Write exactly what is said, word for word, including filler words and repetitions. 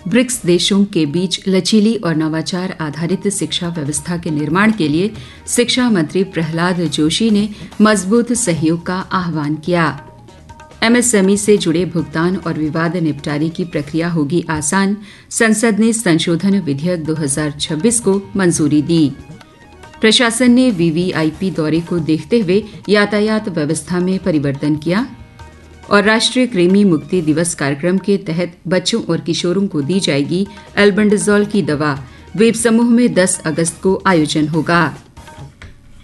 BRICS देशों के बीच लचीली और नवाचार आधारित शिक्षा व्यवस्था के निर्माण के लिए शिक्षा मंत्री प्रहलाद जोशी ने मजबूत सहयोग का आह्वान किया। एमएसएमई से जुड़े भुगतान और विवाद निपटारे की प्रक्रिया होगी आसान, संसद ने संशोधन विधेयक दो हज़ार छब्बीस को मंजूरी दी। प्रशासन ने वीवीआईपी दौरे को देखते हुए यातायात व्यवस्था में परिवर्तन किया और राष्ट्रीय कृमि मुक्ति दिवस कार्यक्रम के तहत बच्चों और किशोरों को दी जाएगी एल्बेंडाजोल की दवा। द्वीप समूह में दस अगस्त को आयोजन होगा।